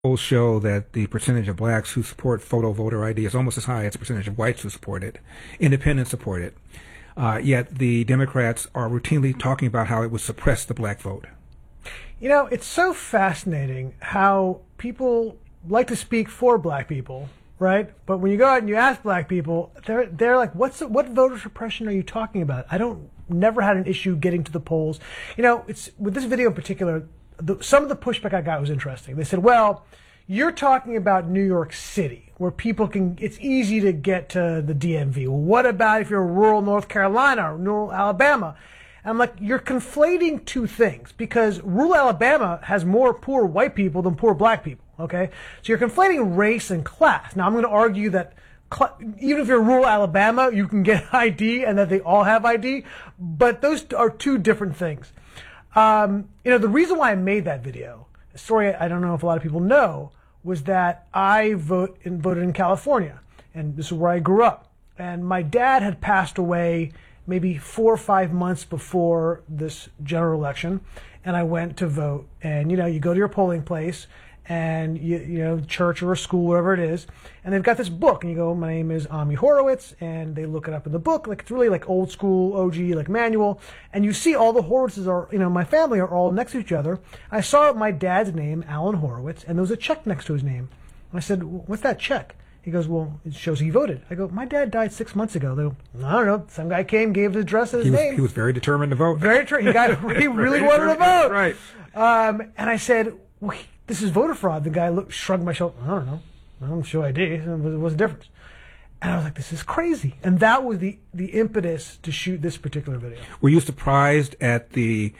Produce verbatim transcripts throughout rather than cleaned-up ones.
Polls show that the percentage of blacks who support photo voter I D is almost as high as the percentage of whites who support it. Independents support it. Uh, yet the Democrats are routinely talking about how it would suppress the black vote. You know, it's so fascinating how people like to speak for black people, right? But when you go out and you ask black people, they're they're like, "What's the, what voter suppression are you talking about?" I don't never had an issue getting to the polls. You know, it's with this video in particular. The, some of the pushback I got was interesting. They said, "Well, you're talking about New York City, where people can. It's easy to get to the D M V. Well, what about if you're rural North Carolina or rural Alabama?" And I'm like, you're conflating two things, because rural Alabama has more poor white people than poor black people. Okay, so you're conflating race and class. Now, I'm going to argue that cl- even if you're rural Alabama, you can get I D and that they all have I D, but those are two different things. Um, you know, the reason why I made that video, a story I don't know if a lot of people know, was that I vote in, voted in California, and this is where I grew up. And my dad had passed away maybe four or five months before this general election, and I went to vote. And, you know, you go to your polling place, and you, you know, church or a school, wherever it is, and they've got this book, and you go, "My name is Ami Horowitz," and they look it up in the book, like it's really like old school O G, like manual, and you see all the Horowitzes are, you know, my family are all next to each other. I saw my dad's name, Alan Horowitz, and there was a check next to his name. I said, "What's that check?" He goes, "Well, it shows he voted." I go, "My dad died six months ago." They go, "I don't know. Some guy came, gave his address and his he was, name." He was very determined to vote. Very determined. He got. He really wanted to vote. Right. Um, and I said, well, "This is voter fraud." The guy looked, shrugged my shoulder. "I don't know. I don't show I D. What's the difference?" And I was like, "This is crazy." And that was the the impetus to shoot this particular video. Were you surprised at the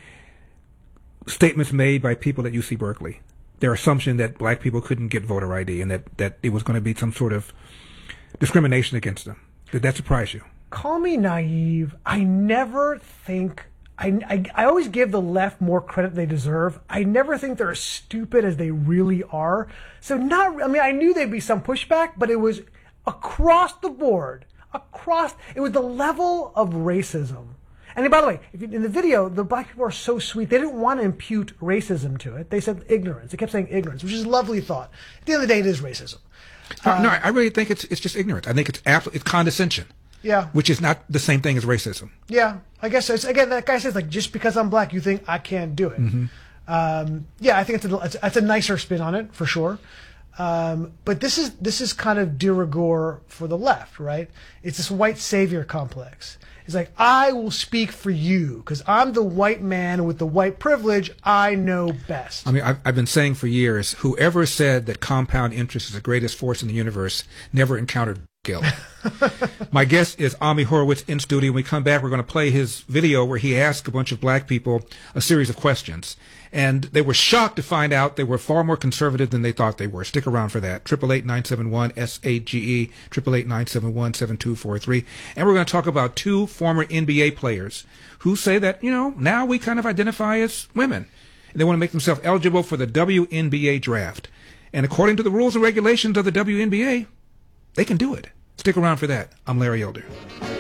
statements made by people at U C Berkeley? Their assumption that black people couldn't get voter I D and that, that it was going to be some sort of discrimination against them. Did that surprise you? Call me naive. I never think, I, I, I always give the left more credit they deserve. I never think they're as stupid as they really are. So not, I mean, I knew there'd be some pushback, but it was across the board, across, it was the level of racism. And by the way, if you, in the video, the black people are so sweet. They didn't want to impute racism to it. They said ignorance. They kept saying ignorance, which is a lovely thought. At the end of the day, it is racism. No, Uh, no I really think it's it's just ignorance. I think it's absolutely it's condescension. Yeah. Which is not the same thing as racism. Yeah. I guess, it's, again, that guy says, like, just because I'm black, you think I can't do it. Mm-hmm. Um, yeah, I think it's a, it's, it's a nicer spin on it, for sure. Um, but this is this is kind of de rigueur for the left, right? It's this white savior complex. It's like, I will speak for you because I'm the white man with the white privilege. I know best. I mean, I've, I've been saying for years, whoever said that compound interest is the greatest force in the universe never encountered guilt. My guest is Ami Horowitz in studio. When we come back, we're going to play his video where he asked a bunch of black people a series of questions. And they were shocked to find out they were far more conservative than they thought they were. Stick around for that. eight eight eight, nine seven one, S A G E, eight eight eight, nine seven one, seven two four three. And we're going to talk about two former N B A players who say that, you know, now we kind of identify as women. And they want to make themselves eligible for the W N B A draft. And according to the rules and regulations of the W N B A, they can do it. Stick around for that. I'm Larry Elder.